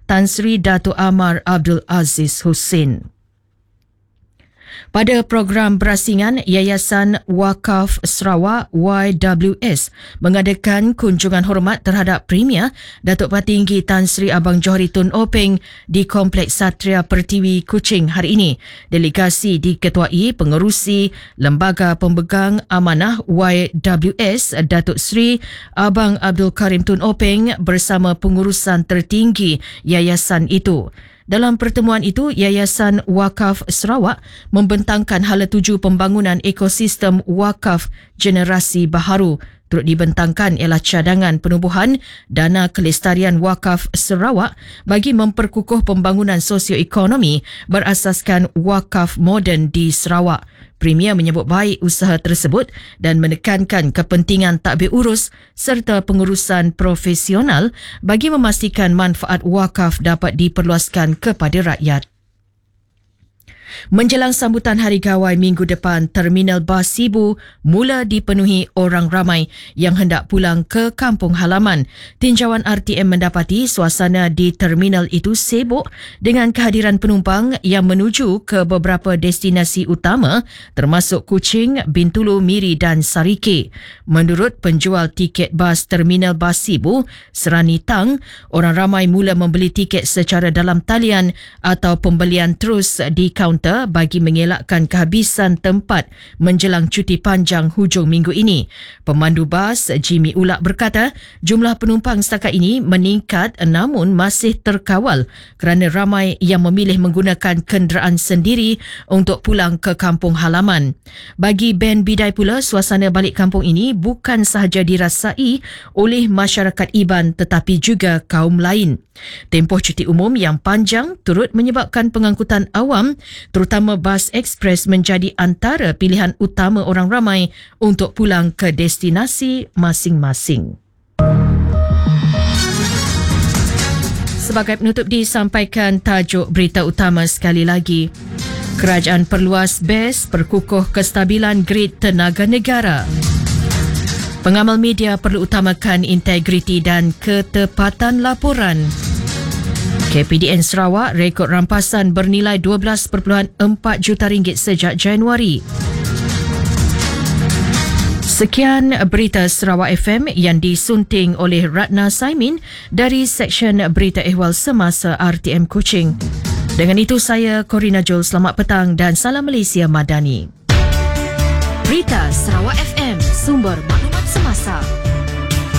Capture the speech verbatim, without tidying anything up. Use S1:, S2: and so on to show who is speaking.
S1: Tan Sri Dato' Amar Abdul Aziz Hussein. Pada program berasingan, Yayasan Wakaf Sarawak Y W S mengadakan kunjungan hormat terhadap Premier Datuk Patinggi Tan Sri Abang Johari Tun Openg di Kompleks Satria Pertiwi Kuching hari ini. Delegasi diketuai Pengerusi Lembaga Pemegang Amanah Y W S Datuk Sri Abang Abdul Karim Tun Openg bersama pengurusan tertinggi yayasan itu. Dalam pertemuan itu, Yayasan Wakaf Sarawak membentangkan hala tuju pembangunan ekosistem wakaf generasi baharu. Turut dibentangkan ialah cadangan penubuhan dana kelestarian wakaf Sarawak bagi memperkukuh pembangunan sosioekonomi berasaskan wakaf moden di Sarawak. Premier menyebut baik usaha tersebut dan menekankan kepentingan tadbir urus serta pengurusan profesional bagi memastikan manfaat wakaf dapat diperluaskan kepada rakyat. Menjelang sambutan Hari Gawai minggu depan, Terminal Bas Sibu mula dipenuhi orang ramai yang hendak pulang ke kampung halaman. Tinjauan R T M mendapati suasana di terminal itu sibuk dengan kehadiran penumpang yang menuju ke beberapa destinasi utama termasuk Kuching, Bintulu, Miri dan Sarike. Menurut penjual tiket bas Terminal Bas Sibu, Serani Tang, orang ramai mula membeli tiket secara dalam talian atau pembelian terus di kaunter bagi mengelakkan kehabisan tempat menjelang cuti panjang hujung minggu ini. Pemandu bas Jimmy Ulak berkata jumlah penumpang setakat ini meningkat namun masih terkawal kerana ramai yang memilih menggunakan kenderaan sendiri untuk pulang ke kampung halaman. Bagi Ben Bidai pula, suasana balik kampung ini bukan sahaja dirasai oleh masyarakat Iban tetapi juga kaum lain. Tempoh cuti umum yang panjang turut menyebabkan pengangkutan awam terutama bas ekspres menjadi antara pilihan utama orang ramai untuk pulang ke destinasi masing-masing. Sebagai penutup disampaikan tajuk berita utama sekali lagi. Kerajaan perluas B E S perkukuh kestabilan grid tenaga negara. Pengamal media perlu utamakan integriti dan ketepatan laporan. K P D N Sarawak rekod rampasan bernilai dua belas perpuluhan empat juta ringgit sejak Januari. Sekian berita Sarawak F M yang disunting oleh Ratna Saimin dari Seksyen Berita Ehwal Semasa R T M Kuching. Dengan itu saya Corina Jol, selamat petang dan salam Malaysia Madani.
S2: Berita Sarawak F M, sumber maklumat semasa.